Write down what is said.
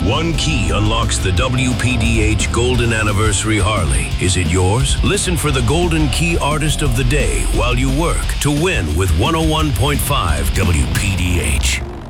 One key unlocks the WPDH Golden Anniversary Harley. Is it yours? Listen for the Golden Key Artist of the Day while you work to win with 101.5 WPDH.